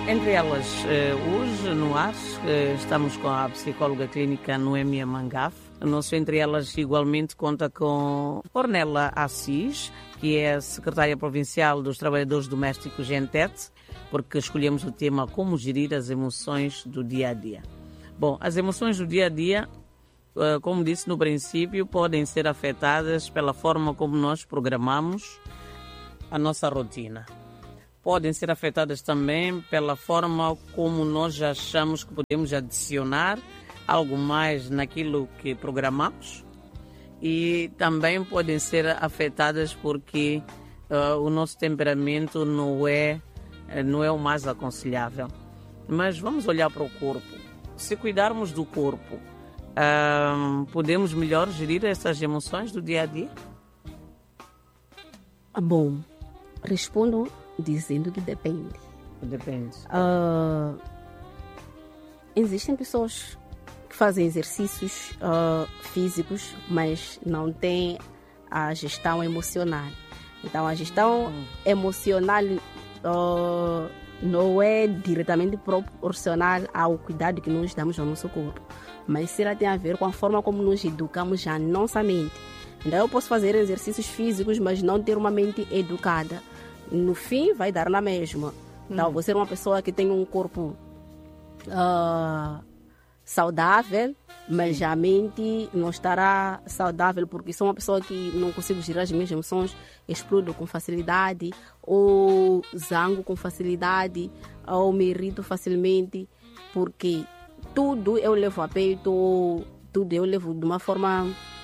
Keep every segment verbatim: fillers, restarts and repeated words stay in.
Entre elas, hoje no ar, estamos com a psicóloga clínica Noémia Mangaf. O nosso Entre Elas igualmente conta com Ornella Assis, que é a secretária provincial dos Trabalhadores Domésticos G E N T E T, porque escolhemos o tema Como Gerir as Emoções do Dia a Dia. Bom, as emoções do dia a dia, como disse no princípio, podem ser afetadas pela forma como nós programamos a nossa rotina. Podem ser afetadas também pela forma como nós achamos que podemos adicionar algo mais naquilo que programamos, e também podem ser afetadas porque uh, o nosso temperamento não é, não é o mais aconselhável. Mas vamos olhar para o corpo. Se cuidarmos do corpo, uh, podemos melhor gerir essas emoções do dia a dia? Bom, respondo dizendo que depende. Depende. Uh, existem pessoas que fazem exercícios uh, físicos, mas não têm a gestão emocional. Então, a gestão hum. emocional uh, não é diretamente proporcional ao cuidado que nós damos ao nosso corpo, mas se ela tem a ver com a forma como nos educamos a nossa mente. Então, eu posso fazer exercícios físicos, mas não ter uma mente educada. No fim, vai dar na mesma. Então, hum. você é uma pessoa que tem um corpo uh, saudável, mas a mente não estará saudável, porque sou uma pessoa que não consigo gerar as minhas emoções, explodo com facilidade, ou zango com facilidade, ou me irrito facilmente, porque tudo eu levo a peito, ou tudo eu levo de uma forma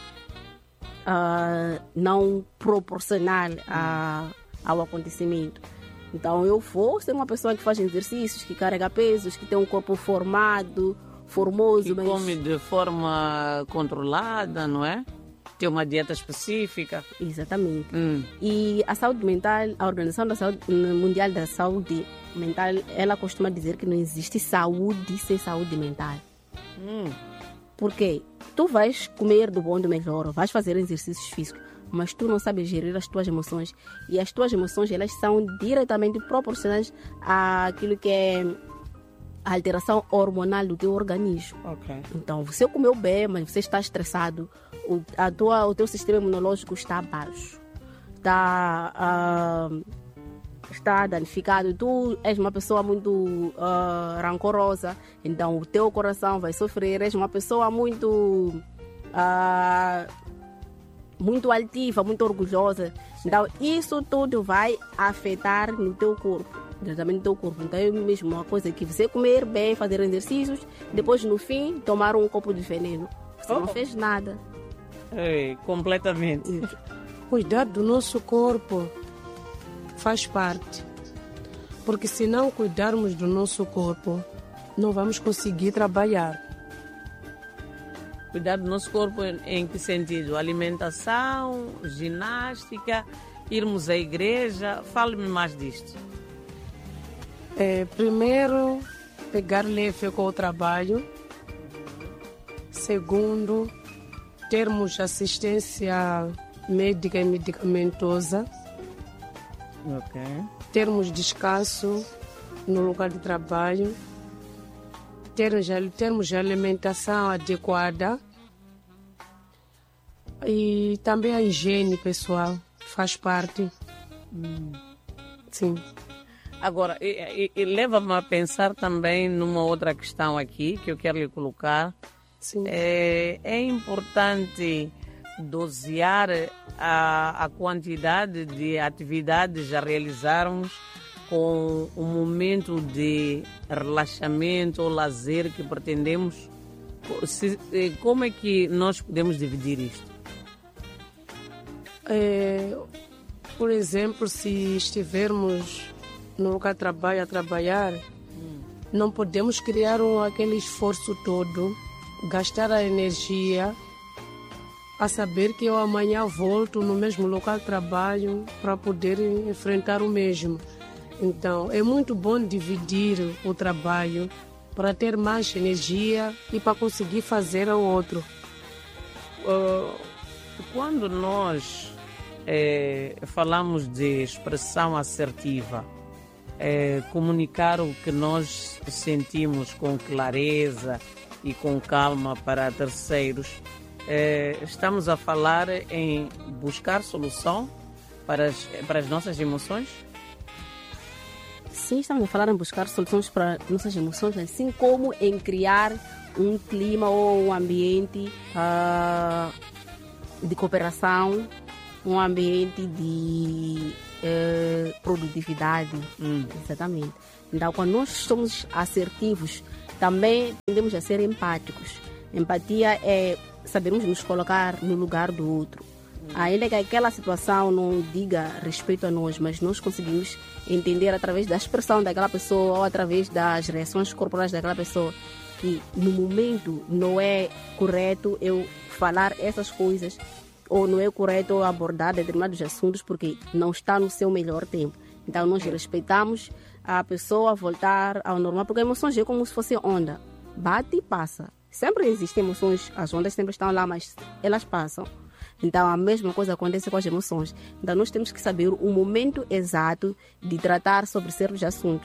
uh, não proporcional a ao acontecimento. Então eu vou ser uma pessoa que faz exercícios, que carrega pesos, que tem um corpo formado, formoso. Que mas... come de forma controlada, não é? Tem uma dieta específica. Exatamente. Hum. E a saúde mental, a Organização da Saúde, Mundial da Saúde Mental, ela costuma dizer que não existe saúde sem saúde mental. Hum. Por quê? Tu vais comer do bom do melhor, vais fazer exercícios físicos, mas tu não sabes gerir as tuas emoções, e as tuas emoções elas são diretamente proporcionais àquilo que é a alteração hormonal do teu organismo. Okay. Então, você comeu bem, mas você está estressado, o, a tua, o teu sistema imunológico está baixo, está, uh, está danificado, tu és uma pessoa muito uh, rancorosa, então o teu coração vai sofrer, és uma pessoa muito... Uh, muito altiva, muito orgulhosa. Então, isso tudo vai afetar no teu corpo, diretamente no teu corpo. Então, é mesmo uma coisa que você comer bem, fazer exercícios, depois, no fim, tomar um copo de veneno. Você oh. não fez nada. Ei, completamente. Cuidar do nosso corpo faz parte. Porque se não cuidarmos do nosso corpo, não vamos conseguir trabalhar. Cuidar do nosso corpo em que sentido? Alimentação, ginástica, irmos à igreja? Fale-me mais disto. É, primeiro, pegar leve com o trabalho. Segundo, termos assistência médica e medicamentosa. Ok. Termos descanso no lugar de trabalho. Termos, termos alimentação adequada e também a higiene pessoal faz parte. Hum. Sim. Agora, e, e, e leva-me a pensar também numa outra questão aqui que eu quero lhe colocar. Sim. É, é importante dosear a, a quantidade de atividades a realizarmos com um momento de relaxamento ou lazer que pretendemos. Se, como é que nós podemos dividir isto? É, por exemplo, se estivermos no lugar de trabalho a trabalhar, hum. não podemos criar um, aquele esforço todo, gastar a energia a saber que eu amanhã volto no mesmo local de trabalho para poder enfrentar o mesmo. Então, é muito bom dividir o trabalho para ter mais energia e para conseguir fazer o outro. Uh, quando nós é, falamos de expressão assertiva, é, comunicar o que nós sentimos com clareza e com calma para terceiros, é, estamos a falar em buscar solução para as, para as nossas emoções? Sim, estamos a falar em buscar soluções para nossas emoções, assim como em criar um clima ou um ambiente uh, de cooperação, um ambiente de uh, produtividade. Hum. Exatamente. Então, quando nós somos assertivos, também tendemos a ser empáticos. Empatia é sabermos nos colocar no lugar do outro. Ainda que aquela situação não diga respeito a nós, mas nós conseguimos entender através da expressão daquela pessoa ou através das reações corporais daquela pessoa que no momento não é correto eu falar essas coisas ou não é correto eu abordar determinados assuntos porque não está no seu melhor tempo. Então nós respeitamos a pessoa voltar ao normal, porque emoções é como se fosse onda, bate e passa. Sempre existem emoções, as ondas sempre estão lá, mas elas passam. Então, a mesma coisa acontece com as emoções. Então, nós temos que saber o momento exato de tratar sobre certos assuntos.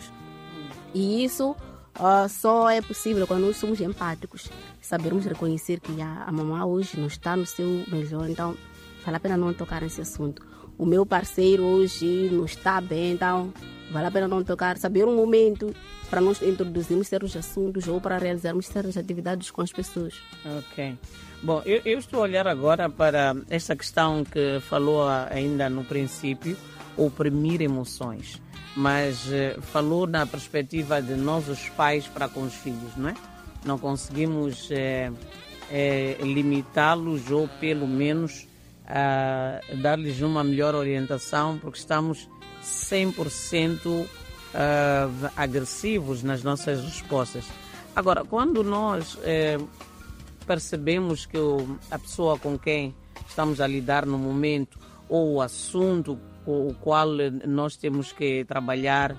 E isso uh, só é possível quando nós somos empáticos. Sabermos reconhecer que a, a mamãe hoje não está no seu melhor, então vale a pena não tocar nesse assunto. O meu parceiro hoje não está bem, então vale a pena não tocar. Saber um momento para nós introduzirmos certos assuntos ou para realizarmos certas atividades com as pessoas. Ok. Bom, eu, eu estou a olhar agora para esta questão que falou ainda no princípio, oprimir emoções, mas eh, falou na perspectiva de nós os pais para com os filhos, não é? Não conseguimos eh, eh, limitá-los ou pelo menos ah, dar-lhes uma melhor orientação, porque estamos cem por cento ah, agressivos nas nossas respostas. Agora, quando nós... Eh, percebemos que o, a pessoa com quem estamos a lidar no momento ou o assunto com o qual nós temos que trabalhar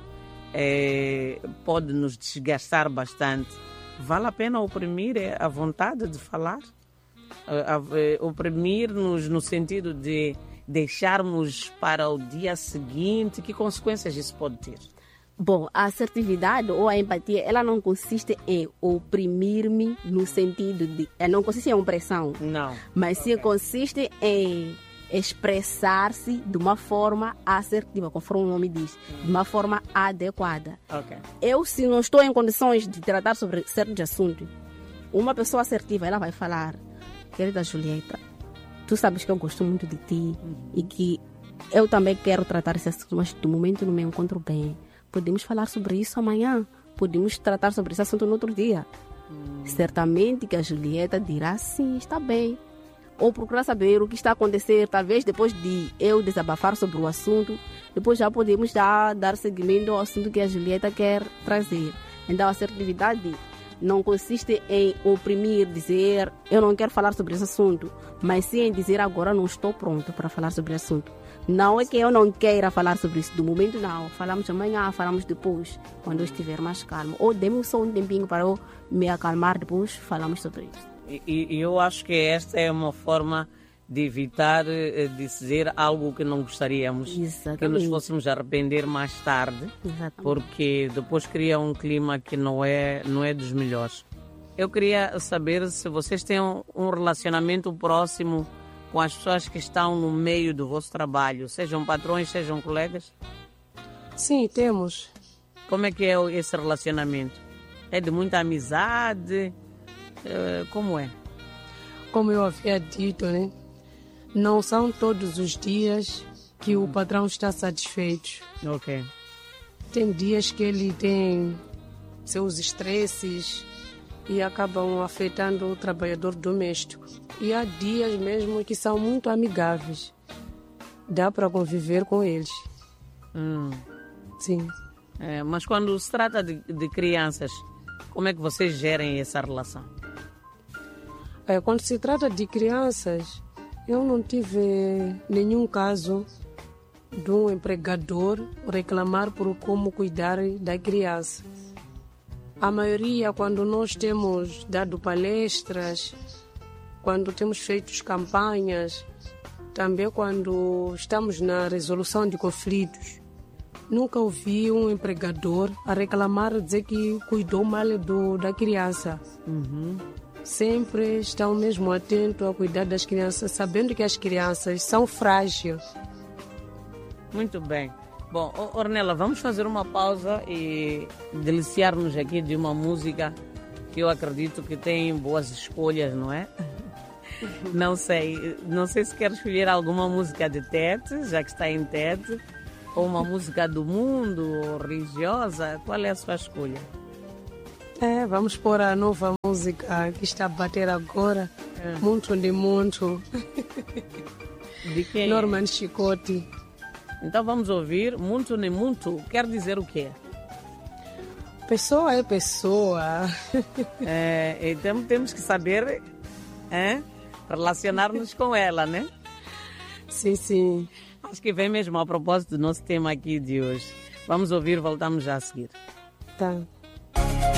é, pode nos desgastar bastante, vale a pena oprimir a vontade de falar? A, a, a, oprimir-nos no sentido de deixarmos para o dia seguinte? Que consequências isso pode ter? Bom, a assertividade ou a empatia, ela não consiste em oprimir-me no sentido de... Não consiste em opressão. Não. Mas sim consiste em expressar-se de uma forma assertiva, conforme o nome diz, de uma forma adequada. Okay. Eu, se não estou em condições de tratar sobre certos assuntos, uma pessoa assertiva, ela vai falar: querida Julieta, tu sabes que eu gosto muito de ti uhum. e que eu também quero tratar esse assunto, mas no momento não me encontro bem. Podemos falar sobre isso amanhã. Podemos tratar sobre esse assunto no outro dia. Hum. Certamente que a Julieta dirá sim, está bem. Ou procurar saber o que está a acontecer. Talvez depois de eu desabafar sobre o assunto, depois já podemos dar, dar seguimento ao assunto que a Julieta quer trazer. Então a assertividade não consiste em oprimir, dizer eu não quero falar sobre esse assunto, mas sim em dizer agora não estou pronto para falar sobre o assunto. Não é que eu não queira falar sobre isso. Do momento não. Falamos amanhã, falamos depois, quando eu estiver mais calmo. Ou dê-me só um tempinho para eu me acalmar, depois falamos sobre isso. E, e eu acho que esta é uma forma de evitar de dizer algo que não gostaríamos. Exatamente. Que nos fôssemos arrepender mais tarde. Exatamente. Porque depois cria um clima que não é, não é dos melhores. Eu queria saber se vocês têm um, um relacionamento próximo com as pessoas que estão no meio do vosso trabalho, sejam patrões, sejam colegas? Sim, temos. Como é que é esse relacionamento? É de muita amizade? Como é? Como eu havia dito, né? Não são todos os dias que o patrão está satisfeito. Ok. Tem dias que ele tem seus estresses e acabam afetando o trabalhador doméstico. E há dias mesmo que são muito amigáveis. Dá para conviver com eles. Hum. Sim. É, mas quando se trata de, de crianças, como é que vocês gerem essa relação? É, quando se trata de crianças, eu não tive nenhum caso de um empregador reclamar por como cuidar da criança. A maioria, quando nós temos dado palestras, quando temos feito campanhas, também quando estamos na resolução de conflitos, nunca ouvi um empregador a reclamar, dizer que cuidou mal do, da criança. Uhum. Sempre estão mesmo atentos a cuidar das crianças, sabendo que as crianças são frágeis. Muito bem. Bom, Ornella, vamos fazer uma pausa e deliciar-nos aqui de uma música que eu acredito que tem boas escolhas, não é? Não sei, não sei se quer escolher alguma música de Tete, já que está em Tete, ou uma música do mundo, ou religiosa. Qual é a sua escolha? É, vamos pôr a nova música que está a bater agora, é. Muito de Muito, de quem? Norman Chicote. Então vamos ouvir Muito de Muito. Quer dizer o quê? Pessoa é pessoa. É, então temos que saber é, relacionar-nos com ela, né? Sim, sim. Acho que vem mesmo a propósito do nosso tema aqui de hoje. Vamos ouvir, voltamos já a seguir. Tá.